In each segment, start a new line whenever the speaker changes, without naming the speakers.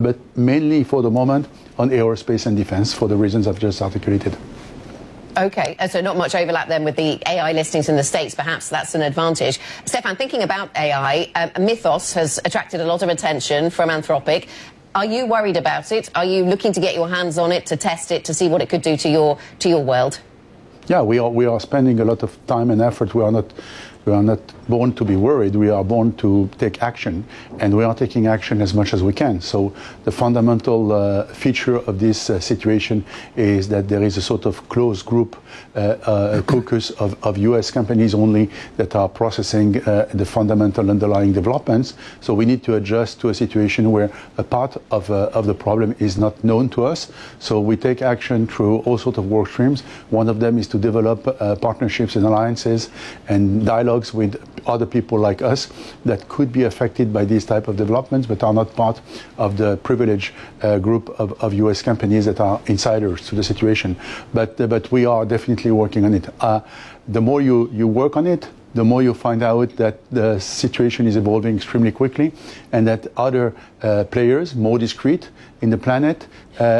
but mainly for the moment on aerospace and defense for the reasons I've just articulated.
Okay, so not much overlap then with the AI listings in the States. Perhaps that's an advantage. Stefan, thinking about AI, Mythos has attracted a lot of attention from Anthropic. Are you worried about it? Are you looking to get your hands on it, to test it, to see what it could do to your world?
Yeah, we are spending a lot of time and effort. We are not born to be worried. We are born to take action, and we are taking action as much as we can. So the fundamental feature of this situation is that there is a sort of closed group, caucus of U.S. companies only that are processing the fundamental underlying developments. So we need to adjust to a situation where a part of the problem is not known to us. So we take action through all sorts of work streams. One of them is to develop partnerships and alliances and dialogues with other people like us that could be affected by these type of developments but are not part of the privileged group of U.S. companies that are insiders to the situation. But we are definitely working on it. The more you work on it, the more you find out that the situation is evolving extremely quickly and that other players, more discrete in the planet,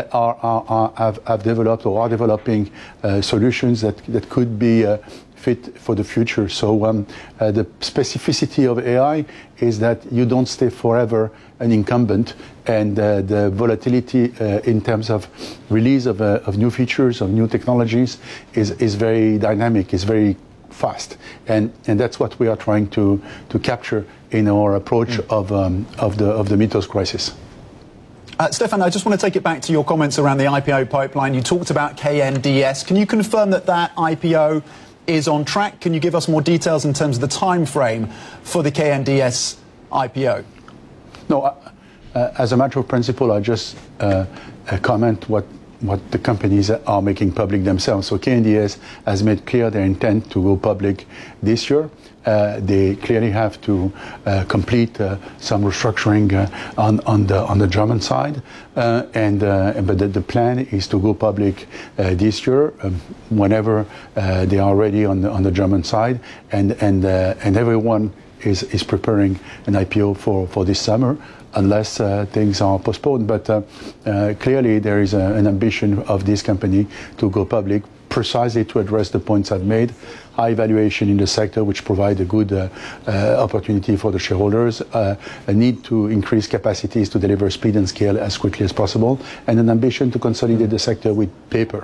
have developed or are developing solutions that could be fit for the future. So the specificity of AI is that you don't stay forever an incumbent, and the volatility in terms of release of new features, of new technologies is very dynamic, is very fast, and that's what we are trying to capture in our approach of the Mythos crisis.
Stefan, I just want to take it back to your comments around the IPO pipeline. You talked about KNDS. Can you confirm that IPO is on track? Can you give us more details in terms of the time frame for the KNDS IPO?
No, as a matter of principle, I just comment what the companies are making public themselves. So KNDS has made clear their intent to go public this year. They clearly have to complete some restructuring on the German side, but the plan is to go public this year, whenever they are ready on the German side, and everyone is preparing an IPO for this summer, unless things are postponed. But clearly there is an ambition of this company to go public, precisely to address the points I've made: high valuation in the sector, which provide a good opportunity for the shareholders, a need to increase capacities to deliver speed and scale as quickly as possible, and an ambition to consolidate the sector with paper.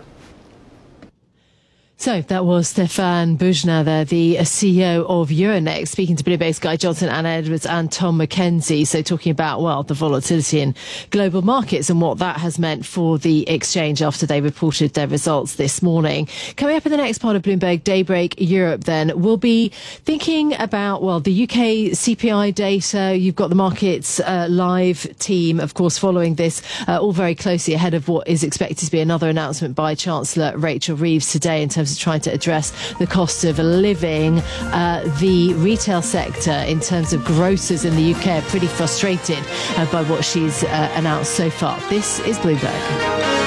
So that was Stefan Bujna there, the CEO of Euronext, speaking to Bloomberg's Guy Johnson, Anna Edwards and Tom McKenzie. So talking about, well, the volatility in global markets and what that has meant for the exchange after they reported their results this morning. Coming up in the next part of Bloomberg Daybreak Europe then, we'll be thinking about, well, the UK CPI data. You've got the Markets Live team, of course, following this all very closely ahead of what is expected to be another announcement by Chancellor Rachel Reeves today in terms of trying to address the cost of living. The retail sector, in terms of grocers in the UK, are pretty frustrated by what she's announced so far. This is Bloomberg.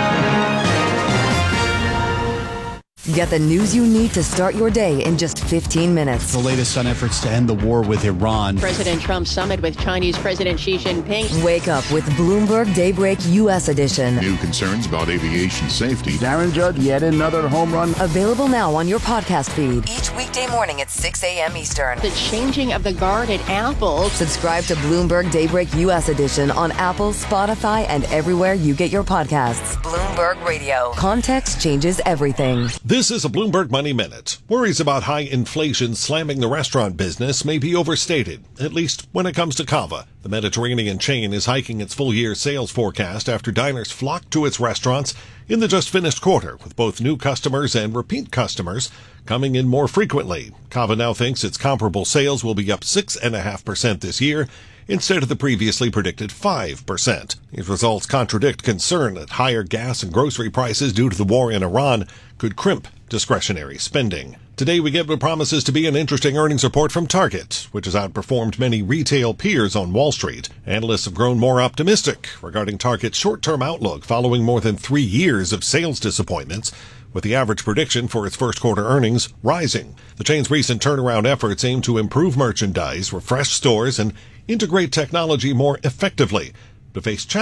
Get the news you need to start your day in just 15 minutes.
The latest on efforts to end the war with Iran.
President Trump's summit with Chinese President Xi Jinping.
Wake up with Bloomberg Daybreak U.S. edition.
New concerns about aviation safety.
Darren Judge, yet another home run.
Available now on your podcast feed. Each weekday morning at 6 a.m. Eastern.
The changing of the guard at Apple.
Subscribe to Bloomberg Daybreak U.S. edition on Apple, Spotify, and everywhere you get your podcasts. Bloomberg Radio. Context changes everything.
This is a Bloomberg Money Minute. Worries about high inflation slamming the restaurant business may be overstated, at least when it comes to Cava. The Mediterranean chain is hiking its full-year sales forecast after diners flocked to its restaurants in the just-finished quarter, with both new customers and repeat customers coming in more frequently. Cava now thinks its comparable sales will be up 6.5% this year, instead of the previously predicted 5%. These results contradict concern that higher gas and grocery prices due to the war in Iran could crimp discretionary spending. Today we get what promises to be an interesting earnings report from Target, which has outperformed many retail peers on Wall Street. Analysts have grown more optimistic regarding Target's short-term outlook following more than 3 years of sales disappointments, with the average prediction for its first quarter earnings rising. The chain's recent turnaround efforts aim to improve merchandise, refresh stores, and integrate technology more effectively to face challenges